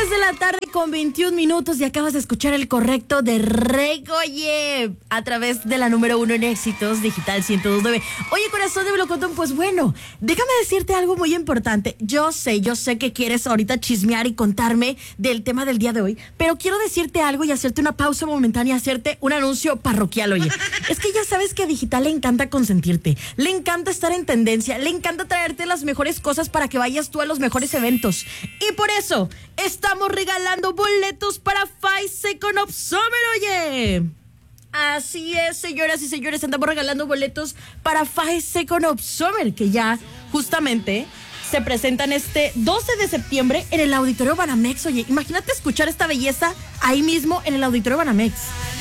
De la tarde con 21 minutos y acabas de escuchar el correcto de Regoye a través de la número 1 en éxitos digital 102.9. Oye, corazón de melocotón, pues bueno, déjame decirte algo muy importante. Yo sé que quieres ahorita chismear y contarme del tema del día de hoy, pero quiero decirte algo y hacerte una pausa momentánea, hacerte un anuncio parroquial. Oye, es que ya sabes que a Digital le encanta consentirte, le encanta estar en tendencia, le encanta traerte las mejores cosas para que vayas tú a los mejores eventos. Y por eso estamos regalando boletos para 5 Seconds of Summer, oye. Así es, señoras y señores, andamos regalando boletos para 5 Seconds of Summer, que ya justamente se presentan este 12 de septiembre en el Auditorio Banamex. Oye, imagínate escuchar esta belleza ahí mismo en el Auditorio Banamex.